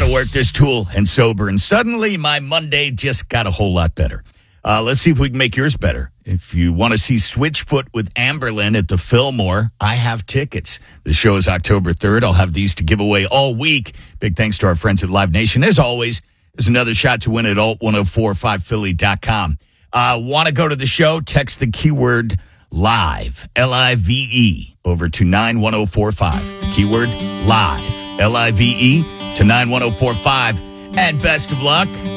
to work this tool and sober. And suddenly my Monday just got a whole lot better. Let's see if we can make yours better. If you want to see Switchfoot with Amberlynn at the Fillmore, I have tickets. The show is October 3rd. I'll have these to give away all week. Big thanks to our friends at Live Nation. As always, there's another shot to win at alt1045philly.com. Want to go to the show? Text the keyword LIVE, L-I-V-E, over to 91045. Keyword LIVE, L-I-V-E, to 91045. And best of luck.